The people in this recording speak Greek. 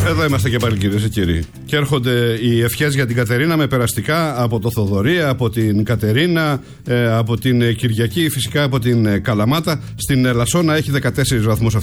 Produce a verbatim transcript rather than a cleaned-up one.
Εδώ είμαστε και πάλι, κυρίες και κύριοι. Και έρχονται οι ευχές για την Κατερίνα με περαστικά από το Θοδωρή, από την Κατερίνα, ε, από την Κυριακή, φυσικά από την Καλαμάτα. Στην Λασσόνα έχει δεκατέσσερις βαθμούς